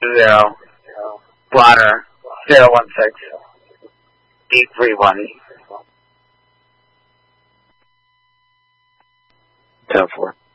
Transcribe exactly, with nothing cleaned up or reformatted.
zero, blotter, zero one six, eight three one. ten four.